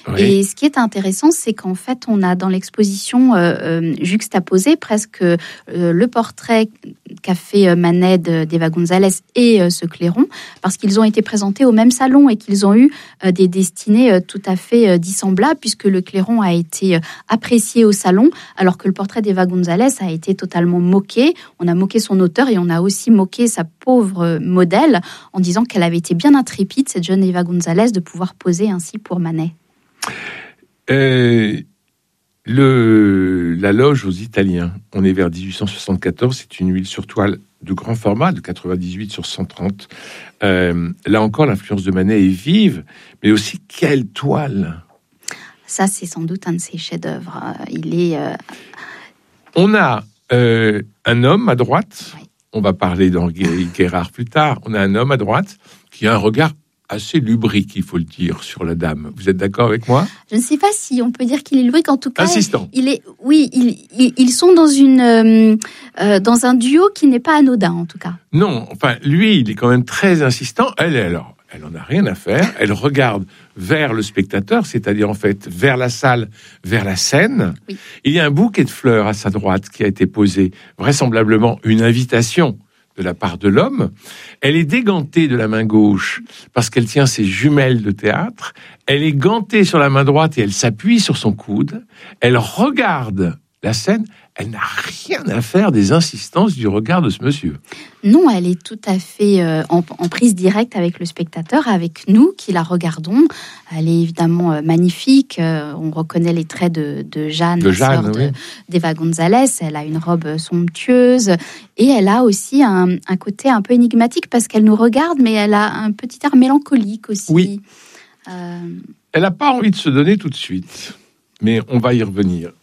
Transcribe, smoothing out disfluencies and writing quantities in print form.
Oui. Et ce qui est intéressant, c'est qu'en fait, on a dans l'exposition juxtaposé presque le portrait qu'a fait Manet d'Eva González et ce clairon, parce qu'ils ont été présentés au même salon et qu'ils ont eu des destinées tout à fait dissemblables, puisque le clairon a été apprécié au salon, alors que le portrait d'Eva González a été totalement moqué. On a moqué son auteur et on a aussi moqué sa pauvre modèle en disant qu'elle avait été bien intrépide, cette jeune Eva González, de pouvoir poser ainsi pour Manet. La loge aux Italiens, on est vers 1874, c'est une huile sur toile de grand format, de 98 sur 130. Là encore, l'influence de Manet est vive, mais aussi quelle toile! Ça, c'est sans doute un de ses chefs-d'œuvre. On a un homme à droite, oui. On va parler d'Henri Guérard plus tard, on a un homme à droite qui a un regard assez lubrique, il faut le dire, sur la dame. Vous êtes d'accord avec moi ? Je ne sais pas si on peut dire qu'il est lubrique, en tout cas. Insistant. Ils sont dans un duo qui n'est pas anodin, en tout cas. Non, enfin, lui, il est quand même très insistant. Elle en a rien à faire. Elle regarde vers le spectateur, c'est-à-dire en fait vers la salle, vers la scène. Oui. Il y a un bouquet de fleurs à sa droite qui a été posé, vraisemblablement une invitation de la part de l'homme. Elle est dégantée de la main gauche parce qu'elle tient ses jumelles de théâtre. Elle est gantée sur la main droite et elle s'appuie sur son coude. Elle regarde la scène. Elle n'a rien à faire des insistances du regard de ce monsieur. Non, elle est tout à fait en prise directe avec le spectateur, avec nous qui la regardons. Elle est évidemment magnifique. On reconnaît les traits de Jeanne, sœur oui. d'Eva González. Elle a une robe somptueuse et elle a aussi un côté un peu énigmatique parce qu'elle nous regarde, mais elle a un petit air mélancolique aussi. Oui. Elle n'a pas envie de se donner tout de suite, mais on va y revenir.